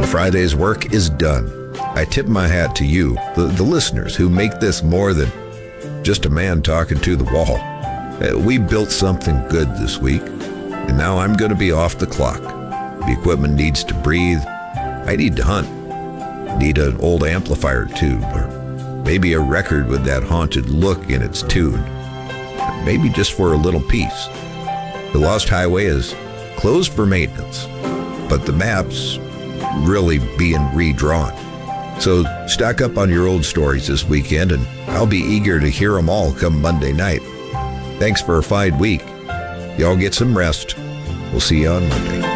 Friday's work is done. I tip my hat to you, the listeners, who make this more than just a man talking to the wall. We built something good this week, and now I'm going to be off the clock. The equipment needs to breathe. I need to hunt. Need an old amplifier too, or maybe a record with that haunted look in its tune. Maybe just for a little peace. The Lost Highway is closed for maintenance, but the map's really being redrawn. So stock up on your old stories this weekend, and I'll be eager to hear them all come Monday night. Thanks for a fine week. Y'all get some rest. We'll see you on Monday.